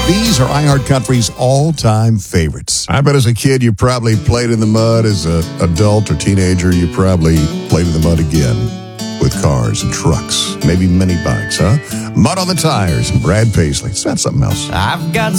These are iHeart Country's all-time favorites. I bet as a kid you probably played in the mud. As an adult or teenager, you probably played in the mud again with cars and trucks, maybe mini bikes, huh? Mud on the Tires and Brad Paisley. It's not something else. I've got